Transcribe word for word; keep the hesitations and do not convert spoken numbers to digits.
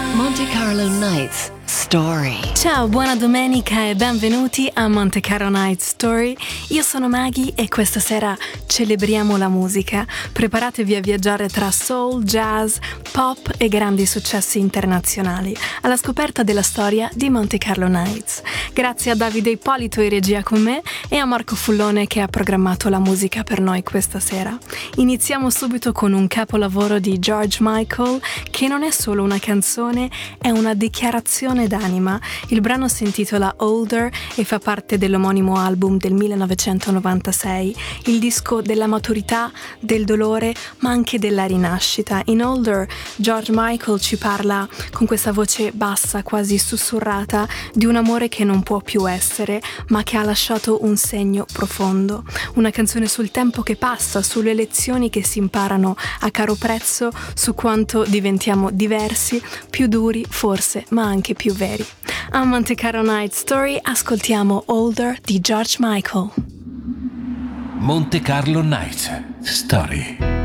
Monte Carlo Nights Story. Ciao, buona domenica e benvenuti a Monte Carlo Night Story. Io sono Maggie e questa sera celebriamo la musica. Preparatevi a viaggiare tra soul, jazz, pop e grandi successi internazionali alla scoperta della storia di Monte Carlo Nights. Grazie a Davide Ippolito in regia con me e a Marco Fullone che ha programmato la musica per noi questa sera. Iniziamo subito con un capolavoro di George Michael che non è solo una canzone, è una dichiarazione d'anima. Il brano si intitola Older e fa parte dell'omonimo album del millenovecentonovantasei, il disco della maturità, del dolore, ma anche della rinascita. In Older, George Michael ci parla con questa voce bassa, quasi sussurrata, di un amore che non può più essere, ma che ha lasciato un segno profondo. Una canzone sul tempo che passa, sulle lezioni che si imparano a caro prezzo, su quanto diventiamo diversi, più duri forse, ma anche più veri. A Monte Carlo Night Story ascoltiamo Older di George Michael. Monte Carlo Night Story.